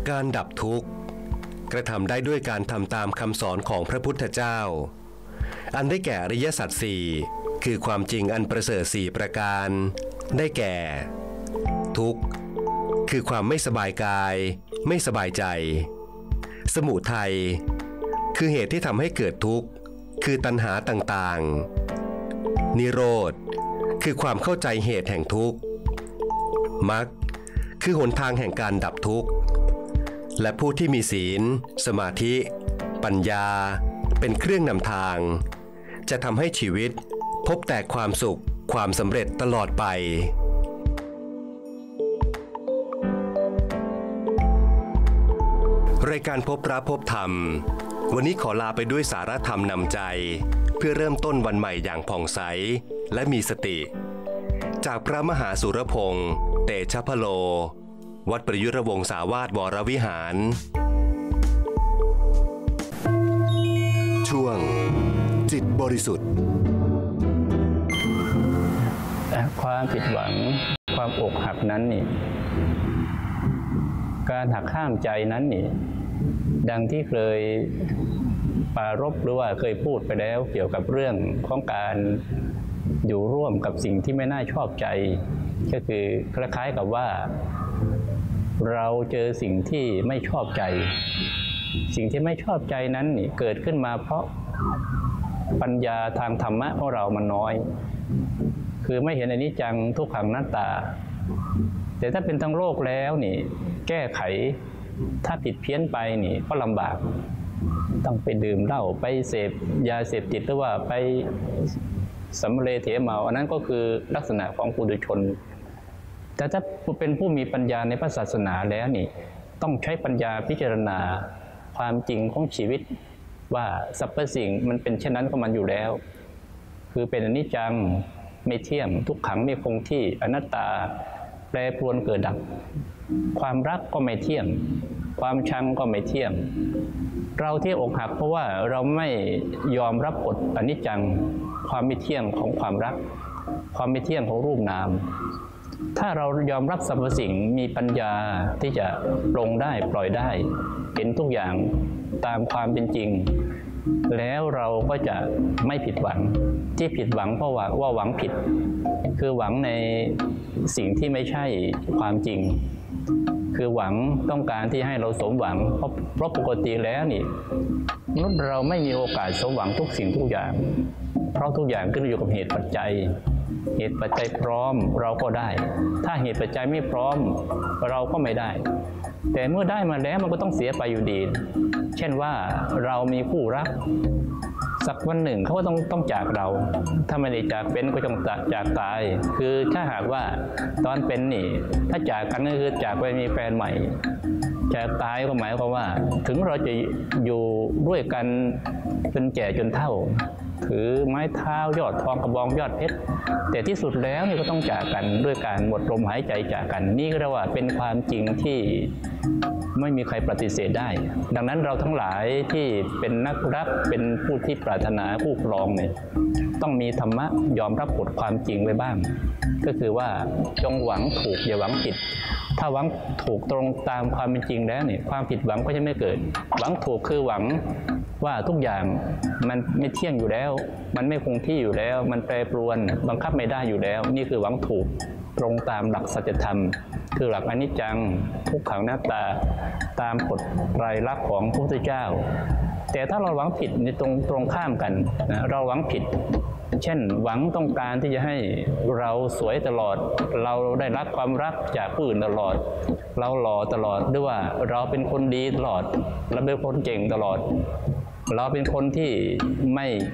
การดับทุกข์กระทำได้ด้วยการทำตามคำสอนของพระพุทธเจ้าอันได้แก่อริยสัจสี่คือความจริงอันประเสริฐสี่ประการได้แก่ทุกข์คือความไม่สบายกายไม่สบายใจสมุทัยคือเหตุที่ทำให้เกิดทุกข์คือตัณหาต่างๆนิโรธคือความเข้าใจเหตุแห่งทุกข์มรรคคือหนทางแห่งการดับทุกข์และผู้ที่มีศีลสมาธิปัญญาเป็นเครื่องนำทางจะทำให้ชีวิตพบแต่ความสุขความสำเร็จตลอดไปรายการพบพระพบธรรมวันนี้ขอลาไปด้วยสาระธรรมนำใจเพื่อเริ่มต้นวันใหม่อย่างผ่องใสและมีสติจากพระมหาสุรพงษ์เตชะพโลวัดประยุรวงศาวาสวรวิหารช่วงจิตบริสุทธิ์ความผิดหวังความอกหักนั้นนี่การหักห้ามใจนั้นนี่ดังที่เคยปรารภหรือว่าเคยพูดไปแล้วเกี่ยวกับเรื่องของการอยู่ร่วมกับสิ่งที่ไม่น่าชอบใจก็คือคล้ายๆกับว่าเราเจอสิ่งที่ไม่ชอบใจสิ่งที่ไม่ชอบใจนั้นนี่เกิดขึ้นมาเพราะปัญญาทางธรรมะของเรามันน้อยคือไม่เห็นอนิจจังทุกขังอนัตตาแต่ถ้าเป็นทั้งโลกแล้วนี่แก้ไขถ้าผิดเพี้ยนไปนี่ก็ลำบากต้องไปดื่มเหล้าไปเสพยาเสพติดหรือว่าไปสำเร็จเถเมาอันนั้นก็คือลักษณะของปุถุชนแต่ถ้าเป็นผู้มีปัญญาในพระศาสนาแล้วนี่ต้องใช้ปัญญาพิจารณาความจริงของชีวิตว่าสรรพสิ่งมันเป็นเช่นนั้นของมันอยู่แล้วคือเป็นอนิจจังไม่เที่ยงทุกขังไม่คงที่อนัตตาแปรปรวนเกิดดับความรักก็ไม่เที่ยงความชังก็ไม่เที่ยงเราที่อกหักเพราะว่าเราไม่ยอมรับกฎอนิจจังความไม่เที่ยงของความรักความไม่เที่ยงของรูปนามถ้าเรายอมรับสรรพสิ่งมีปัญญาที่จะปลงได้ปล่อยได้เห็นทุกอย่างตามความเป็นจริงแล้วเราก็จะไม่ผิดหวังที่ผิดหวังเพราะว่าหวังผิดคือหวังในสิ่งที่ไม่ใช่ความจริงคือหวังต้องการที่ให้เราสมหวังเพราะปกติแล้วนี่มนุษย์เราไม่มีโอกาสสมหวังทุกสิ่งทุกอย่างเพราะทุกอย่างขึ้นอยู่กับเหตุปัจจัยเหตุปัจจัยพร้อมเราก็ได้ถ้าเหตุปัจจัยไม่พร้อมเราก็ไม่ได้แต่เมื่อได้มาแล้วมันก็ต้องเสียไปอยู่ดีเช่นว่าเรามีคู่รักสักวันหนึ่งเขาก็ต้องจากเราถ้าไม่ได้จากเป็นก็ต้องจากตายคือถ้าหากว่าตอนเป็นนี่ถ้าจากกันก็คือจากไปมีแฟนใหม่จากตายก็หมายความว่าถึงเราจะอยู่ด้วยกันจนแก่จนเฒ่าถือไม้เท้ายอดทองกระบองยอดเพชรแต่ที่สุดแล้วนี่ก็ต้องจากกันด้วยการหมดลมหายใจจากกันนี่ก็เรียกว่าเป็นความจริงที่ไม่มีใครปฏิเสธได้ดังนั้นเราทั้งหลายที่เป็นนักรักเป็นผู้ที่ปรารถนาคู่ครองเนี่ยต้องมีธรรมะยอมรับกฎความจริงไว้บ้างก็คือว่าจงหวังถูกอย่าหวังผิดถ้าหวังถูกตรงตามความเป็นจริงแล้วเนี่ยความผิดหวังก็จะไม่เกิดหวังถูกคือหวังว่าทุกอย่างมันไม่เที่ยงอยู่แล้วมันไม่คงที่อยู่แล้วมันแปรปรวนบังคับไม่ได้อยู่แล้วนี่คือหวังถูกตรงตามหลักสัจธรรมคือหลักอนิจจังทุกขังอนัตตาตามกฎไตรลักษณ์ของพระพุทธเจ้าแต่ถ้าเราหวังผิดในตรงข้ามกันนะเราหวังผิดเช่นหวังต้องการที่จะให้เราสวยตลอดเราได้รับความรักจากผู้อื่นตลอดเราหล่อตลอดหรือว่าเราเป็นคนดีตลอดเราเป็นคนเก่งตลอดเราเป็นคนที่ไม่